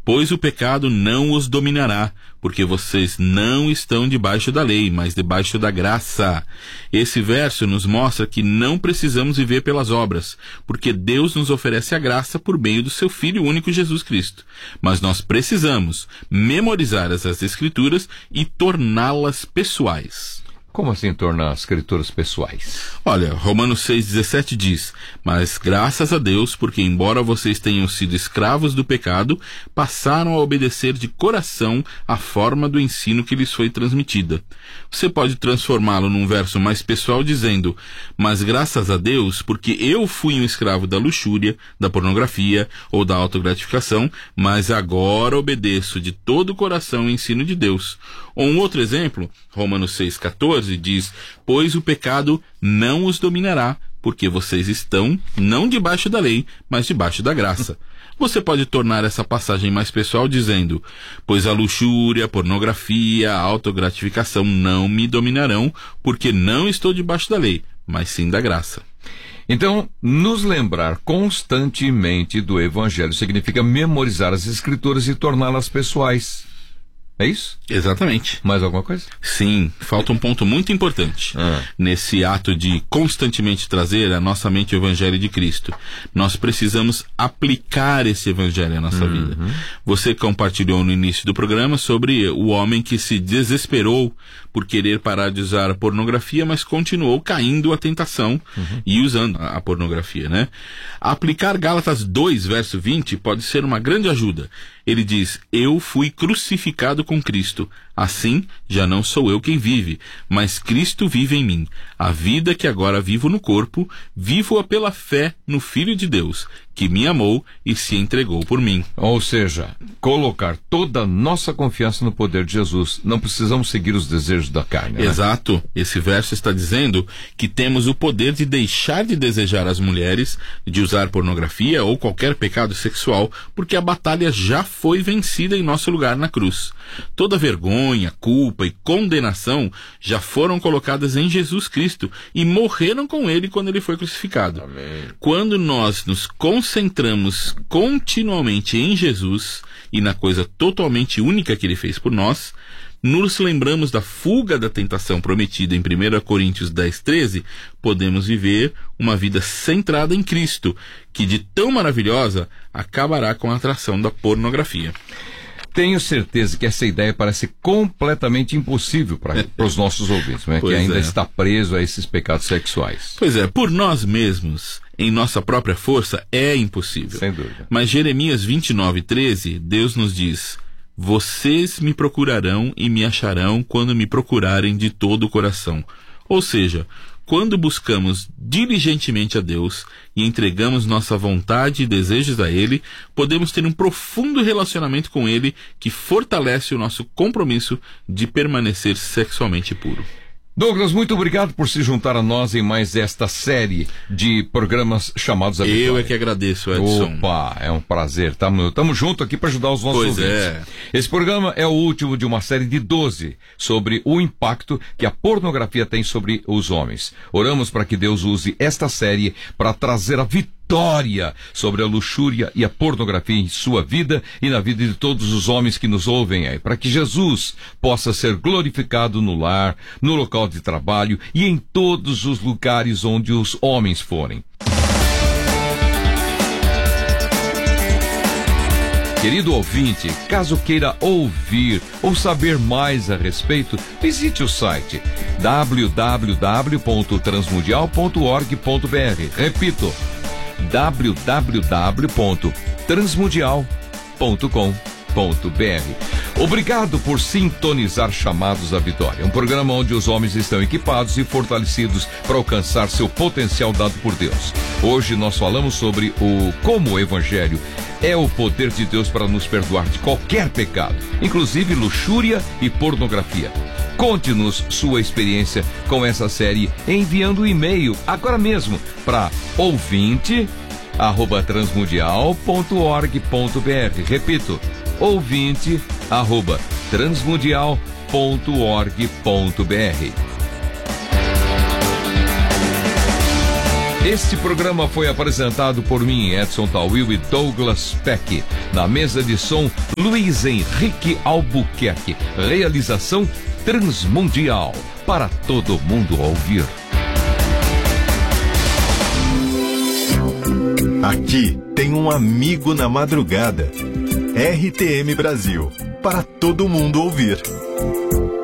pois o pecado não os dominará, porque vocês não estão debaixo da lei, mas debaixo da graça. Esse verso nos mostra que não precisamos viver pelas obras, porque Deus nos oferece a graça por meio do seu Filho único Jesus Cristo. Mas nós precisamos memorizar as Escrituras e torná-las pessoais. Como assim tornar as escrituras pessoais? Olha, Romanos 6,17 diz: mas graças a Deus, porque embora vocês tenham sido escravos do pecado, passaram a obedecer de coração a forma do ensino que lhes foi transmitida. Você pode transformá-lo num verso mais pessoal dizendo: mas graças a Deus, porque eu fui um escravo da luxúria, da pornografia ou da autogratificação, mas agora obedeço de todo o coração o ensino de Deus. Ou um outro exemplo, Romanos 6,14 diz: pois o pecado não os dominará, porque vocês estão não debaixo da lei, mas debaixo da graça. Você pode tornar essa passagem mais pessoal dizendo: pois a luxúria, a pornografia, a autogratificação não me dominarão, porque não estou debaixo da lei, mas sim da graça. Então, nos lembrar constantemente do Evangelho significa memorizar as Escrituras e torná-las pessoais. É isso? Exatamente. Mais alguma coisa? Sim, falta um ponto muito importante nesse ato de constantemente trazer à nossa mente o Evangelho de Cristo. Nós precisamos aplicar esse Evangelho à nossa vida. Você compartilhou no início do programa sobre o homem que se desesperou por querer parar de usar a pornografia, mas continuou caindo à tentação e usando a pornografia, né? Aplicar Gálatas 2, verso 20 pode ser uma grande ajuda. Ele diz: eu fui crucificado com Cristo. Assim, já não sou eu quem vive, mas Cristo vive em mim. A vida que agora vivo no corpo, vivo-a pela fé no Filho de Deus, que me amou e se entregou por mim. Ou seja, colocar toda a nossa confiança no poder de Jesus. Não precisamos seguir os desejos da carne, né? Exato. Esse verso está dizendo que temos o poder de deixar de desejar as mulheres, de usar pornografia ou qualquer pecado sexual, porque a batalha já foi vencida em nosso lugar na cruz. Toda vergonha, culpa e condenação já foram colocadas em Jesus Cristo e morreram com ele quando ele foi crucificado. Amém. Quando nós nos concentramos continuamente em Jesus e na coisa totalmente única que ele fez por nós, nos lembramos da fuga da tentação prometida em 1 Coríntios 10:13, podemos viver uma vida centrada em Cristo, que de tão maravilhosa acabará com a atração da pornografia. Tenho certeza que essa ideia parece completamente impossível para os nossos ouvintes, né? Que ainda está preso a esses pecados sexuais. Pois é, por nós mesmos, em nossa própria força, é impossível. Sem dúvida. Mas Jeremias 29:13, Deus nos diz: vocês me procurarão e me acharão quando me procurarem de todo o coração. Ou seja, quando buscamos diligentemente a Deus e entregamos nossa vontade e desejos a Ele, podemos ter um profundo relacionamento com Ele que fortalece o nosso compromisso de permanecer sexualmente puro. Douglas, muito obrigado por se juntar a nós em mais esta série de programas chamados A Vitória. Eu é que agradeço, Edson. Opa, é um prazer. Estamos juntos aqui para ajudar os nossos ouvintes. É. Esse programa é o último de uma série de 12 sobre o impacto que a pornografia tem sobre os homens. Oramos para que Deus use esta série para trazer a vitória sobre a luxúria e a pornografia em sua vida e na vida de todos os homens que nos ouvem aí, para que Jesus possa ser glorificado no lar, no local de trabalho e em todos os lugares onde os homens forem. Querido ouvinte, caso queira ouvir ou saber mais a respeito, visite o site www.transmundial.org.br. Repito, www.transmundial.com.br. Obrigado por sintonizar Chamados à Vitória, um programa onde os homens estão equipados e fortalecidos para alcançar seu potencial dado por Deus. Hoje nós falamos sobre como o Evangelho é o poder de Deus para nos perdoar de qualquer pecado, inclusive luxúria e pornografia. Conte-nos sua experiência com essa série enviando um e-mail agora mesmo para ouvinte@transmundial.org.br. Repito, ouvinte@transmundial.org.br. Este programa foi apresentado por mim, Edson Tawil e Douglas Peck. Na mesa de som, Luiz Henrique Albuquerque. Realização Transmundial, para todo mundo ouvir. Aqui tem um amigo na madrugada. RTM Brasil, para todo mundo ouvir.